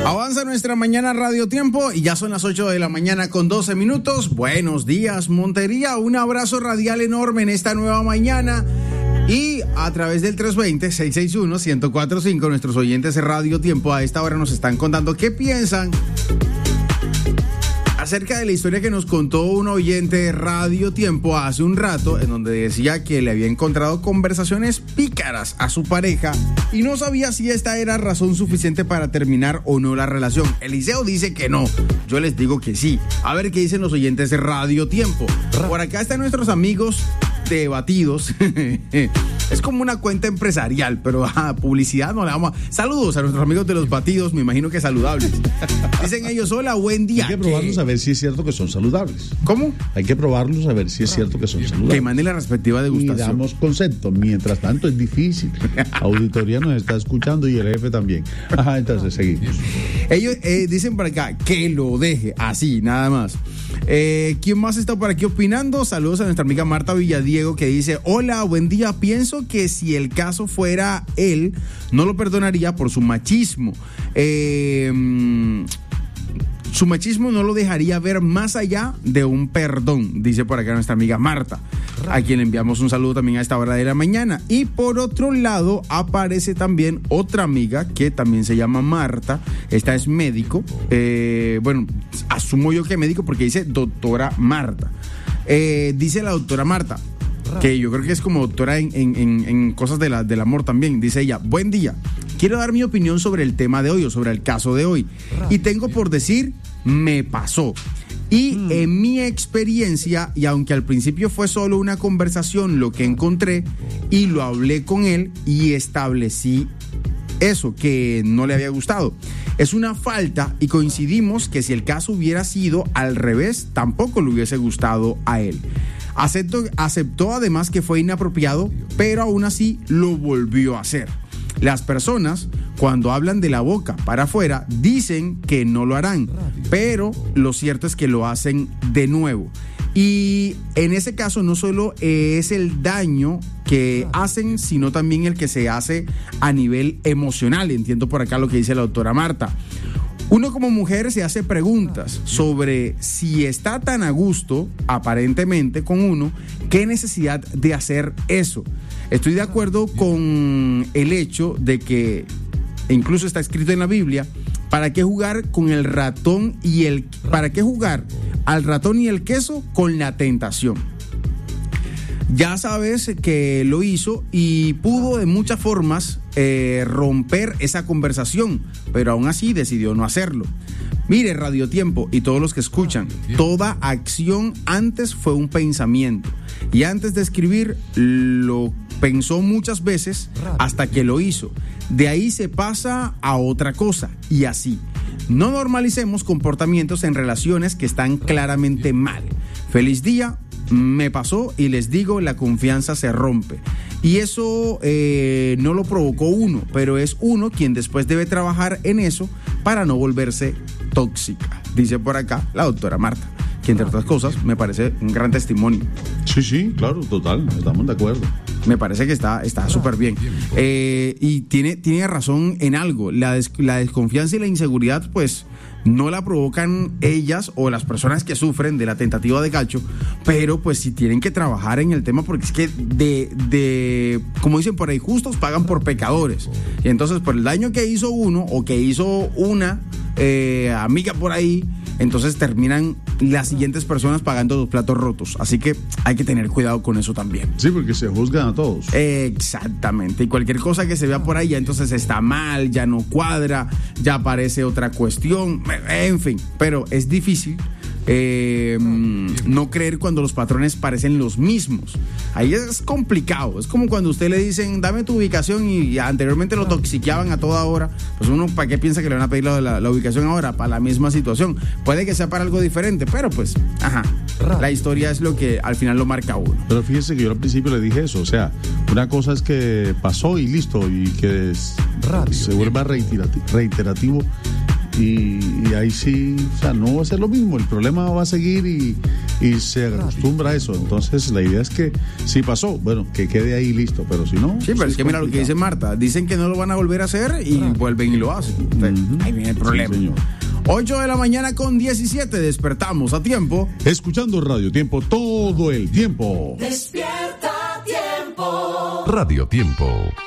Avanza nuestra mañana Radio Tiempo y ya son las 8 de la mañana con 12 minutos. Buenos días, Montería. Un abrazo radial enorme en esta nueva mañana. Y a través del 320-661-1045, nuestros oyentes de Radio Tiempo a esta hora nos están contando qué piensan acerca de la historia que nos contó un oyente de Radio Tiempo hace un rato, en donde decía que le había encontrado conversaciones pícaras a su pareja y no sabía si esta era razón suficiente para terminar o no la relación. Eliseo dice que no, yo les digo que sí. A ver qué dicen los oyentes de Radio Tiempo. Por acá están nuestros amigos de Batidos. Es como una cuenta empresarial, pero publicidad no le vamos a... Saludos a nuestros amigos de los Batidos, me imagino que saludables. Dicen ellos, hola, buen día. Hay que probarlos a ver si es cierto que son saludables. ¿Cómo? Hay que probarlos a ver si es cierto que son saludables. Que mande la respectiva degustación. Y damos concepto. Mientras tanto es difícil. Auditoría nos está escuchando y el jefe también. Ajá, entonces seguimos. Ellos dicen por acá que lo deje así, nada más. ¿Quién más está por aquí opinando? Saludos a nuestra amiga Marta Villadiego, que dice, hola, buen día. Pienso que si el caso fuera él, no lo perdonaría por su machismo. Su machismo no lo dejaría ver más allá de un perdón, dice por acá nuestra amiga Marta, a quien le enviamos un saludo también a esta hora de la mañana. Y por otro lado aparece también otra amiga que también se llama Marta. Esta es médico, bueno, asumo yo que médico porque dice doctora Marta. Dice la doctora Marta, que yo creo que es como doctora en cosas del amor también. Dice ella, buen día, quiero dar mi opinión sobre el tema de hoy o sobre el caso de hoy. Y tengo por decir, me pasó. Y en mi experiencia, y aunque al principio fue solo una conversación lo que encontré, y lo hablé con él y establecí eso, que no le había gustado. Es una falta y coincidimos que si el caso hubiera sido al revés, tampoco le hubiese gustado a él. Aceptó además que fue inapropiado, pero aún así lo volvió a hacer. Las personas, cuando hablan de la boca para afuera, dicen que no lo harán, pero lo cierto es que lo hacen de nuevo. Y en ese caso no solo es el daño que hacen, sino también el que se hace a nivel emocional. Entiendo por acá lo que dice la doctora Marta. Uno como mujer se hace preguntas sobre si está tan a gusto, aparentemente, con uno, qué necesidad de hacer eso. Estoy de acuerdo con el hecho de que, incluso está escrito en la Biblia, ¿para qué jugar con el ratón para qué jugar al ratón y el queso con la tentación? Ya sabes que lo hizo y pudo de muchas formas romper esa conversación, pero aún así decidió no hacerlo. Mire, Radio Tiempo y todos los que escuchan, toda acción antes fue un pensamiento, y antes de escribir lo pensó muchas veces hasta que lo hizo. De ahí se pasa a otra cosa, y así. No normalicemos comportamientos en relaciones que están claramente mal. Feliz día. Me pasó y les digo, la confianza se rompe. Y eso no lo provocó uno, pero es uno quien después debe trabajar en eso para no volverse tóxica. Dice por acá la doctora Marta, que entre otras cosas me parece un gran testimonio. Sí, claro, total, estamos de acuerdo. Me parece que está súper bien. Y tiene razón en algo. La desconfianza y la inseguridad, pues, no la provocan ellas o las personas que sufren de la tentativa de cacho, pero pues sí tienen que trabajar en el tema, porque es que como dicen por ahí, justos pagan por pecadores. Y entonces por el daño que hizo uno o que hizo una amiga por ahí, entonces terminan las siguientes personas pagando los platos rotos. Así que hay que tener cuidado con eso también. Sí, porque se juzgan a todos. Exactamente. Y cualquier cosa que se vea por ahí ya entonces está mal, ya no cuadra, ya aparece otra cuestión, en fin. Pero es difícil no creer cuando los patrones parecen los mismos. Ahí es complicado. Es como cuando usted le dicen, dame tu ubicación, y anteriormente lo toxiqueaban a toda hora. Pues uno, ¿para qué piensa que le van a pedir la ubicación ahora? Para la misma situación. Puede que sea para algo diferente, pero pues, la historia es lo que al final lo marca uno. Pero fíjese que yo al principio le dije eso. O sea, una cosa es que pasó y listo, y que se vuelva reiterativo Y ahí sí, o sea, no va a ser lo mismo, el problema va a seguir y se acostumbra a eso. Entonces la idea es que si pasó, bueno, que quede ahí listo, pero si no... Sí, pero es que mira lo que dice Marta, dicen que no lo van a volver a hacer y vuelven y lo hacen. Entonces, ahí viene el problema. Sí, señor. 8 de la mañana con 17, despertamos a tiempo. Escuchando Radio Tiempo todo el tiempo. Despierta Tiempo. Radio Tiempo.